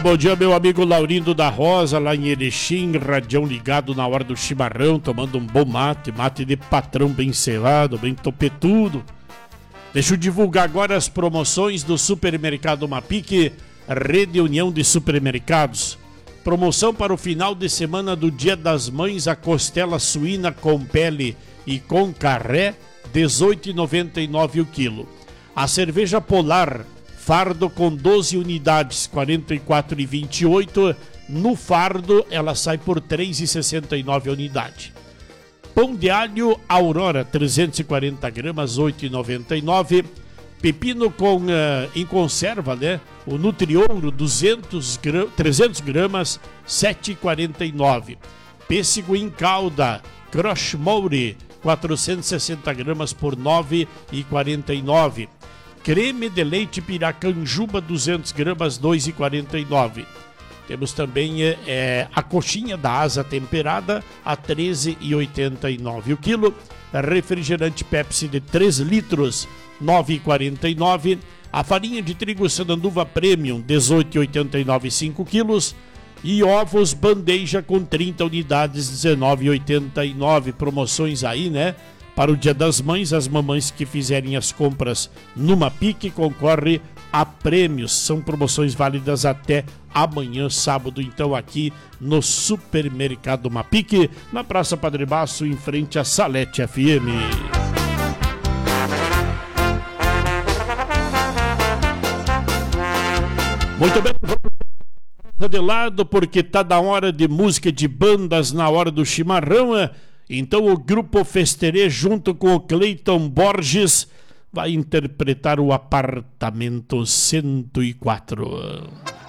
Bom dia, meu amigo Laurindo da Rosa, lá em Erechim, radião ligado na hora do chimarrão, tomando um bom mate de patrão bem selado, bem topetudo. Deixa eu divulgar agora as promoções do Supermercado Mapique, Rede União de Supermercados. Promoção para o final de semana do Dia das Mães, a costela suína com pele e com carré, R$ 18,99 o quilo. A cerveja Polar, fardo com 12 unidades, R$ 44,28. No fardo, ela sai por R$ 3,69 a unidade. Pão de alho Aurora, 340 gramas, R$ 8,99. Pepino em conserva, né? O Nutriouro, 300 gramas, R$ 7,49. Pêssego em calda, Crochmoure, 460 gramas por R$ 9,49. Creme de leite Piracanjuba, 200 gramas, R$ 2,49. Temos também a coxinha da asa temperada, a R$ 13,89 o quilo. Refrigerante Pepsi de 3 litros, R$ 9,49. A farinha de trigo Sananduva Premium, R$ 18,89 5 quilos. E ovos bandeja com 30 unidades, R$ 19,89. Promoções aí, né? Para o Dia das Mães, as mamães que fizerem as compras no Mapique concorrem a prêmios. São promoções válidas até amanhã, sábado, então aqui no Supermercado Mapique, na Praça Padre Baço, em frente à Salete FM. Muito bem, vamos de lado porque tá da hora de música de bandas na hora do chimarrão. Então o Grupo Festerê, junto com o Cleiton Borges, vai interpretar o Apartamento 104.